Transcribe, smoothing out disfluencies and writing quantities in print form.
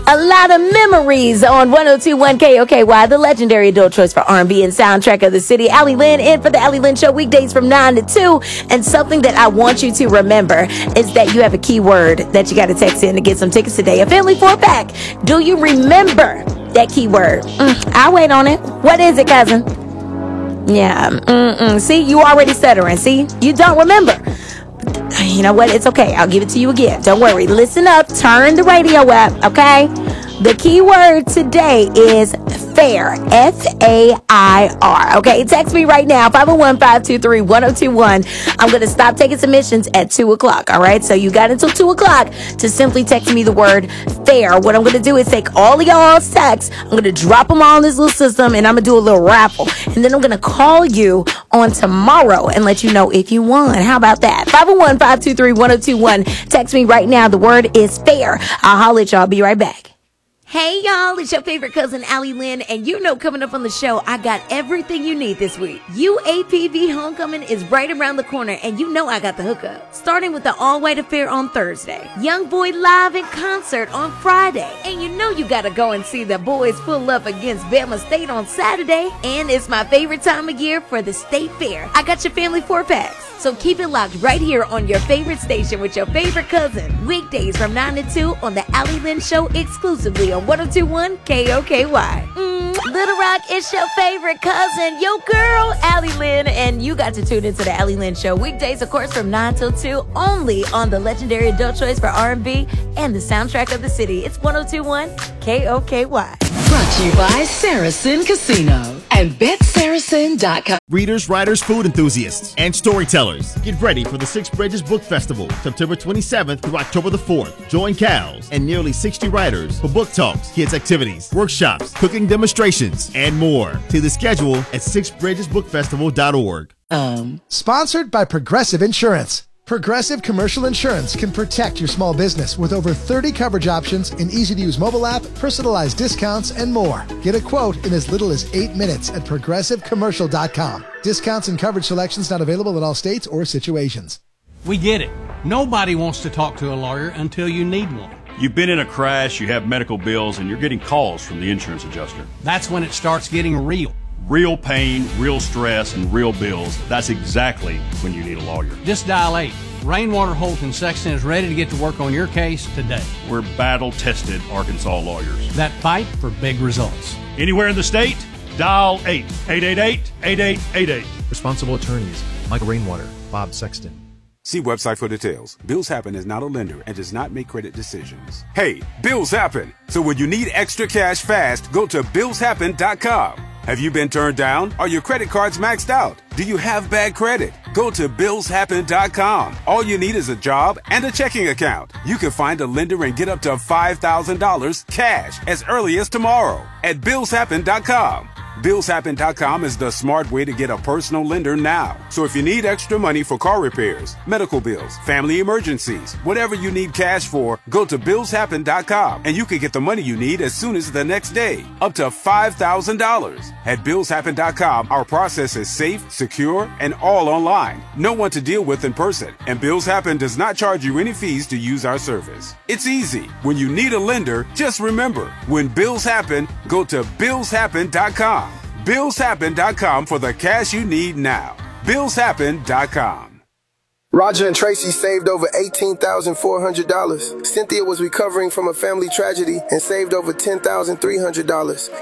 A lot of memories on 102.1 KOKY, the legendary adult choice for R&B and soundtrack of the city. Allie Lynn in for the Allie Lynn Show weekdays from 9 to 2. And something that I want you to remember is that you have a keyword that you got to text in to get some tickets today. A family 4-pack. Do you remember that keyword? I'll wait on it. What is it, cousin? Yeah. See, you already stuttering. See, you don't remember. You know what? It's okay. I'll give it to you again. Don't worry. Listen up. Turn the radio up, okay? The key word today is fair. F-A-I-R. Okay, text me right now, 501-523-1021. I'm going to stop taking submissions at 2 o'clock, all right? So you got until 2 o'clock to simply text me the word fair. What I'm going to do is take all of y'all's texts, I'm going to drop them all in this little system, and I'm going to do a little raffle. And then I'm going to call you on tomorrow and let you know if you won. How about that? 501-523-1021. Text me right now. The word is fair. I'll holler at y'all. Be right back. Hey y'all, it's your favorite cousin Allie Lynn, and you know coming up on the show, I got everything you need this week. UAPB Homecoming is right around the corner, and you know I got the hookup. Starting with the all-white affair on Thursday, Young Boy live in concert on Friday, and you know you gotta go and see the boys pull up against Bama State on Saturday, and it's my favorite time of year for the State Fair. I got your family 4-packs. So keep it locked right here on your favorite station with your favorite cousin. Weekdays from 9 to 2 on the Allie Lynn Show exclusively on 102.1 KOKY. Little Rock, it's your favorite cousin, your girl, Allie Lynn. And you got to tune into the Allie Lynn Show weekdays, of course, from 9 till 2 only on the legendary adult choice for R&B and the soundtrack of the city. It's 102.1 KOKY. Brought to you by Saracen Casino and BetSaracen.com. Readers, writers, food enthusiasts, and storytellers, get ready for the Six Bridges Book Festival, September 27th through October the 4th. Join Cal's and nearly 60 writers for book talks, kids activities, workshops, cooking demonstrations, and more. See the schedule at sixbridgesbookfestival.org. Sponsored by Progressive Insurance. Progressive Commercial Insurance can protect your small business with over 30 coverage options, an easy-to-use mobile app, personalized discounts, and more. Get a quote in as little as 8 minutes at progressivecommercial.com. Discounts and coverage selections not available in all states or situations. We get it. Nobody wants to talk to a lawyer until you need one. You've been in a crash, you have medical bills, and you're getting calls from the insurance adjuster. That's when it starts getting real. Real pain, real stress, and real bills. That's exactly when you need a lawyer. Just dial 8. Rainwater, Holt & Sexton is ready to get to work on your case today. We're battle-tested Arkansas lawyers that fight for big results. Anywhere in the state, dial 8. 888-8888. Responsible attorneys, Michael Rainwater, Bob Sexton. See website for details. Bills Happen is not a lender and does not make credit decisions. Hey, bills happen. So when you need extra cash fast, go to billshappen.com. Have you been turned down? Are your credit cards maxed out? Do you have bad credit? Go to billshappen.com. All you need is a job and a checking account. You can find a lender and get up to $5,000 cash as early as tomorrow at billshappen.com. Billshappen.com is the smart way to get a personal lender now. So if you need extra money for car repairs, medical bills, family emergencies, whatever you need cash for, go to billshappen.com and you can get the money you need as soon as the next day, up to $5,000. At billshappen.com, our process is safe, secure, and all online. No one to deal with in person, and Bills Happen does not charge you any fees to use our service. It's easy. When you need a lender, just remember, when bills happen, go to billshappen.com. billshappen.com for the cash you need now. billshappen.com. Roger and Tracy saved over $18,400. Cynthia was recovering from a family tragedy and saved over $10,300.